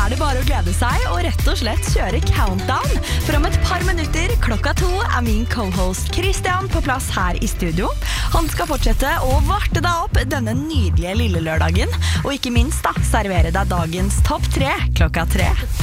det bare å glede seg og rett og slett kjøre countdown. For om et par minutter, 2:00, er min co-host Christian på plass her i studio. Han skal fortsette å varte deg opp denne nydelige lille lørdagen, og ikke minst da, servere deg dagens topp 3 3:00.